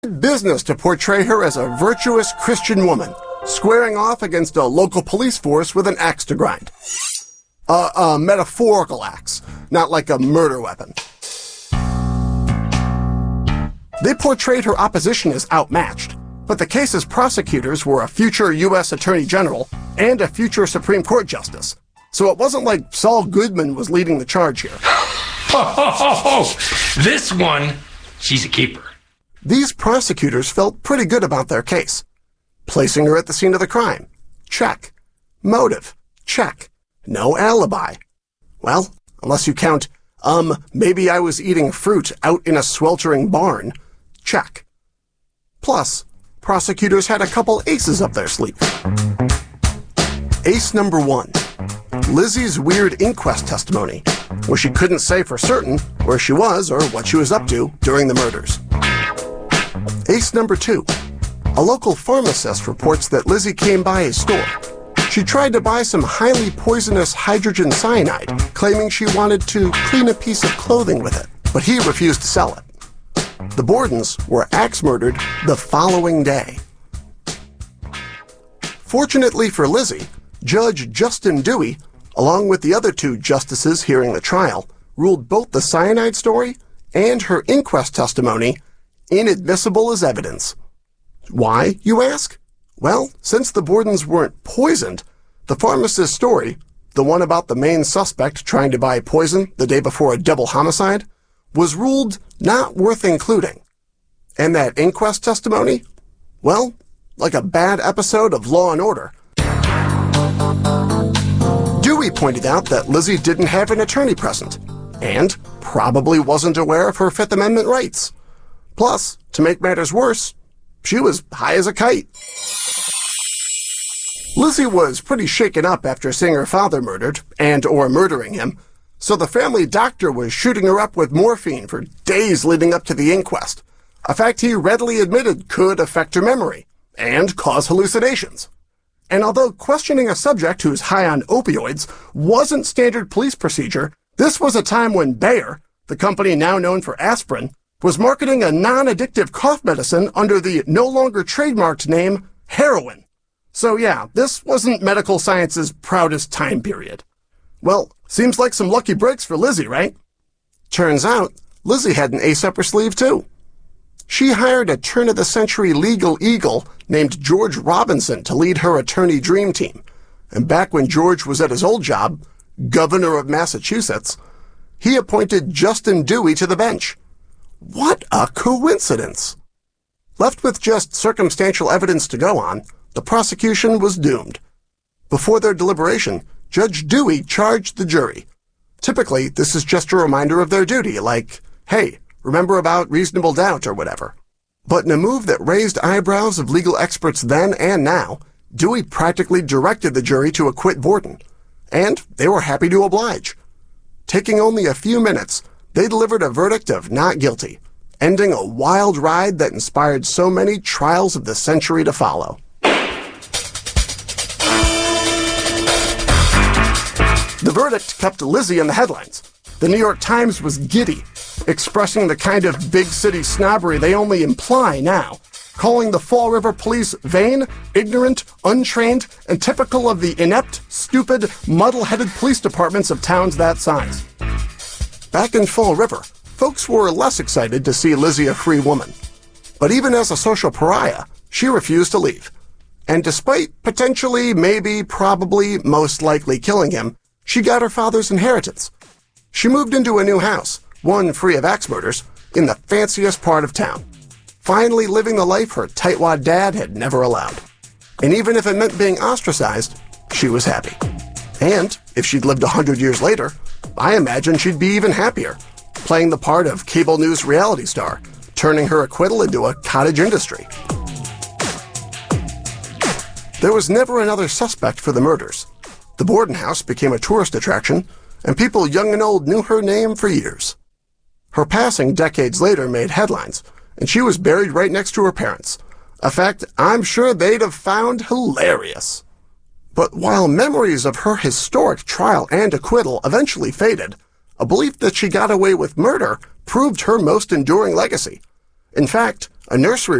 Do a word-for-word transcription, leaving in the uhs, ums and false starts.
business to portray her as a virtuous Christian woman, squaring off against a local police force with an axe to grind. A, a metaphorical axe, not like a murder weapon. They portrayed her opposition as outmatched, but the case's prosecutors were a future U S Attorney General and a future Supreme Court Justice, so it wasn't like Saul Goodman was leading the charge here. Ho, ho, ho, ho. This one, she's a keeper. These prosecutors felt pretty good about their case. Placing her at the scene of the crime. Check. Motive. Check. No alibi. Well, unless you count, um, maybe I was eating fruit out in a sweltering barn. Check. Plus, prosecutors had a couple aces up their sleeve. Ace number one. Lizzie's weird inquest testimony, where she couldn't say for certain where she was or what she was up to during the murders. Ace number two. A local pharmacist reports that Lizzie came by his store. She tried to buy some highly poisonous hydrogen cyanide, claiming she wanted to clean a piece of clothing with it, but he refused to sell it. The Bordens were axe-murdered the following day. Fortunately for Lizzie, Judge Justin Dewey, along with the other two justices hearing the trial, ruled both the cyanide story and her inquest testimony inadmissible as evidence. Why, you ask? Well, since the Bordens weren't poisoned, the pharmacist's story, the one about the main suspect trying to buy poison the day before a double homicide, was ruled not worth including. And that inquest testimony? Well, like a bad episode of Law and Order. Dewey pointed out that Lizzie didn't have an attorney present, and probably wasn't aware of her Fifth Amendment rights. Plus, to make matters worse, she was high as a kite. Lizzie was pretty shaken up after seeing her father murdered, and or murdering him, so the family doctor was shooting her up with morphine for days leading up to the inquest, a fact he readily admitted could affect her memory, and cause hallucinations. And although questioning a subject who's high on opioids wasn't standard police procedure, this was a time when Bayer, the company now known for aspirin, was marketing a non-addictive cough medicine under the no longer trademarked name heroin. So yeah, this wasn't medical science's proudest time period. Well, seems like some lucky breaks for Lizzie, right? Turns out, Lizzie had an ace up her sleeve too. She hired a turn-of-the-century legal eagle named George Robinson to lead her attorney dream team. And back when George was at his old job, governor of Massachusetts, he appointed Justin Dewey to the bench. What a coincidence! Left with just circumstantial evidence to go on, the prosecution was doomed. Before their deliberation, Judge Dewey charged the jury. Typically, this is just a reminder of their duty, like, hey, remember about reasonable doubt or whatever. But in a move that raised eyebrows of legal experts then and now, Dewey practically directed the jury to acquit Borden. And they were happy to oblige. Taking only a few minutes, they delivered a verdict of not guilty, ending a wild ride that inspired so many trials of the century to follow. The verdict kept Lizzie in the headlines. The New York Times was giddy, expressing the kind of big city snobbery they only imply now, calling the Fall River police vain, ignorant, untrained, and typical of the inept, stupid, muddle-headed police departments of towns that size. Back in Fall River, folks were less excited to see Lizzie a free woman. But even as a social pariah, she refused to leave. And despite potentially, maybe, probably, most likely killing him, she got her father's inheritance. She moved into a new house, one free of axe murders, in the fanciest part of town, finally living the life her tightwad dad had never allowed. And even if it meant being ostracized, she was happy. And if she'd lived a hundred years later, I imagine she'd be even happier, playing the part of cable news reality star, turning her acquittal into a cottage industry. There was never another suspect for the murders. The Borden house became a tourist attraction, and people young and old knew her name for years. Her passing decades later made headlines, and she was buried right next to her parents, a fact I'm sure they'd have found hilarious. But while memories of her historic trial and acquittal eventually faded, a belief that she got away with murder proved her most enduring legacy. In fact, A nursery